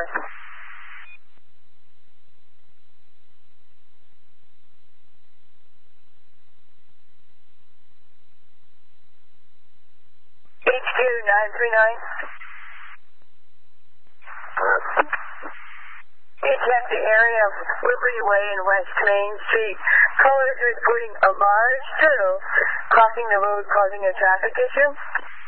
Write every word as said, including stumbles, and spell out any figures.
north. H two nine three nine. We checked the area of Liberty Way and West Main Street. Callers reporting a large turtle crossing the road causing a traffic issue.